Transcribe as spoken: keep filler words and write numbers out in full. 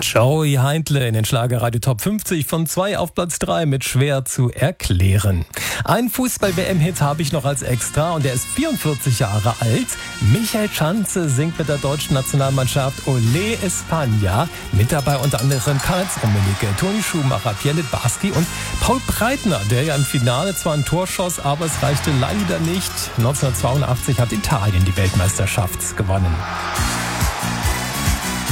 Joey Heindle in den Schlagerradio Top fünfzig von zwei auf Platz drei mit Schwer zu erklären. Ein Fußball-W M-Hit habe ich noch als Extra und der ist vierundvierzig Jahre alt. Michael Schanze singt mit der deutschen Nationalmannschaft Olé España. Mit dabei unter anderem Karl-Heinz Rummenigge, Toni Schumacher, Pierre Littbarski und Paul Breitner, der ja im Finale zwar ein Tor schoss, aber es reichte leider nicht. neunzehnhundertzweiundachtzig hat Italien die Weltmeisterschaft gewonnen.